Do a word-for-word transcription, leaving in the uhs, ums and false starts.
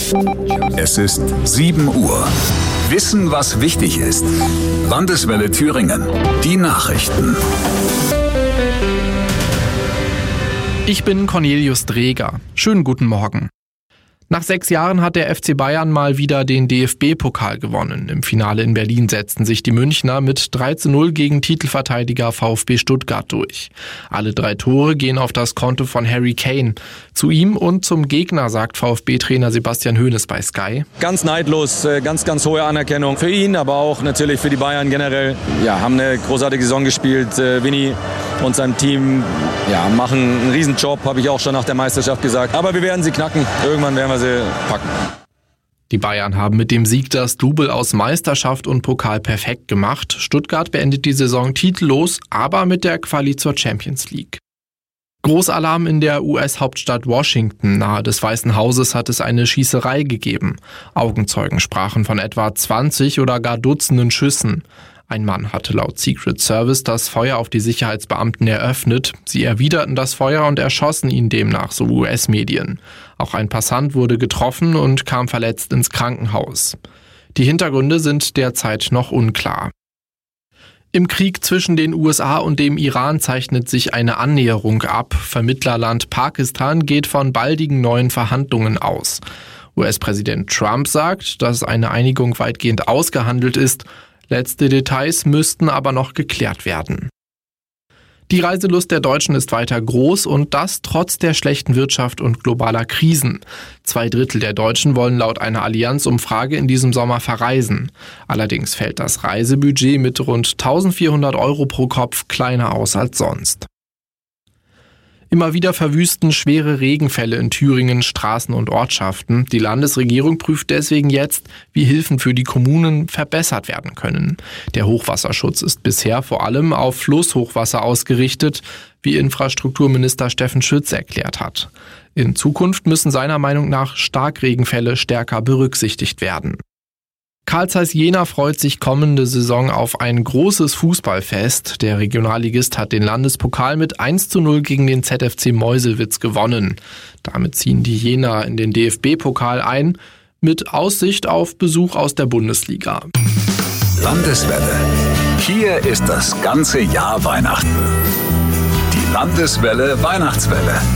Es ist sieben Uhr. Wissen, was wichtig ist. Landeswelle Thüringen. Die Nachrichten. Ich bin Cornelius Dreger. Schönen guten Morgen. Nach sechs Jahren hat der F C Bayern mal wieder den D F B-Pokal gewonnen. Im Finale in Berlin setzten sich die Münchner mit drei zu null gegen Titelverteidiger VfB Stuttgart durch. Alle drei Tore gehen auf das Konto von Harry Kane. Zu ihm und zum Gegner sagt VfB-Trainer Sebastian Hoeneß bei Sky. Ganz neidlos, ganz, ganz hohe Anerkennung für ihn, aber auch natürlich für die Bayern generell. Ja, haben eine großartige Saison gespielt. Vinny und sein Team ja, machen einen Riesenjob, habe ich auch schon nach der Meisterschaft gesagt. Aber wir werden sie knacken. Irgendwann werden wir sie packen. Die Bayern haben mit dem Sieg das Double aus Meisterschaft und Pokal perfekt gemacht. Stuttgart beendet die Saison titellos, aber mit der Quali zur Champions League. Großalarm in der U S-Hauptstadt Washington. Nahe des Weißen Hauses hat es eine Schießerei gegeben. Augenzeugen sprachen von etwa zwanzig oder gar Dutzenden Schüssen. Ein Mann hatte laut Secret Service das Feuer auf die Sicherheitsbeamten eröffnet. Sie erwiderten das Feuer und erschossen ihn demnach, so U S-Medien. Auch ein Passant wurde getroffen und kam verletzt ins Krankenhaus. Die Hintergründe sind derzeit noch unklar. Im Krieg zwischen den U S A und dem Iran zeichnet sich eine Annäherung ab. Vermittlerland Pakistan geht von baldigen neuen Verhandlungen aus. U S-Präsident Trump sagt, dass eine Einigung weitgehend ausgehandelt ist. Letzte Details müssten aber noch geklärt werden. Die Reiselust der Deutschen ist weiter groß und das trotz der schlechten Wirtschaft und globaler Krisen. Zwei Drittel der Deutschen wollen laut einer Allianz-Umfrage in diesem Sommer verreisen. Allerdings fällt das Reisebudget mit rund eintausendvierhundert Euro pro Kopf kleiner aus als sonst. Immer wieder verwüsten schwere Regenfälle in Thüringen Straßen und Ortschaften. Die Landesregierung prüft deswegen jetzt, wie Hilfen für die Kommunen verbessert werden können. Der Hochwasserschutz ist bisher vor allem auf Flusshochwasser ausgerichtet, wie Infrastrukturminister Steffen Schütz erklärt hat. In Zukunft müssen seiner Meinung nach Starkregenfälle stärker berücksichtigt werden. Carl Zeiss Jena freut sich kommende Saison auf ein großes Fußballfest. Der Regionalligist hat den Landespokal mit eins zu null gegen den Z F C Meuselwitz gewonnen. Damit ziehen die Jener in den D F B-Pokal ein, mit Aussicht auf Besuch aus der Bundesliga. Landeswelle. Hier ist das ganze Jahr Weihnachten. Die Landeswelle Weihnachtswelle.